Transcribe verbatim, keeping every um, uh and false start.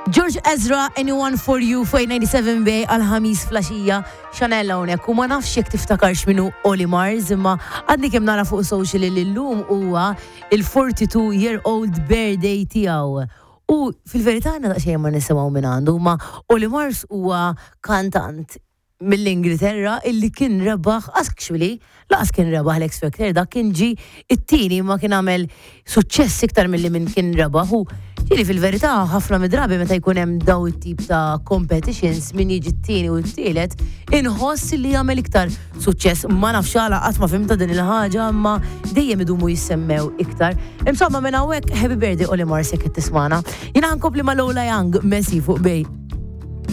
George Ezra, Anyone for You, fuq ninety-seven B għal-ħamis flasġija, Chanel hawnhekk u ma nafx jekk tiftakarx minnu Oli Mars, imma għadni kemm nara fuq social li llum huwa il-forty-two year old birthday tiegħu. U fil-verità għandna daqsxejn ma nisimgħu minn għandu, ma Oli Mars huwa kantant mill-Ingilterra illi kien rebaħ, actually, laqas kien rebaħ l-X Factor, da kien ġi it-tieni ma kien għamel suċċess iktar mill-li minn kien rebaħ. U ġili fil-verità ħafna midrabi meta jkun hemm daw it-tip ta' competitions min jiġi t-tieni u t-tielet, inħoss li jagħmel iktar suċċess. Ma nafx għala qatt ma fimta din il-ħaġa, ma dejjem idumu jissemmew iktar. Insomma minn hawnhekk happy birthday Oli Mars jekk qed tismana. Jiena nkompli ma' Lola Young Messi fuq bej.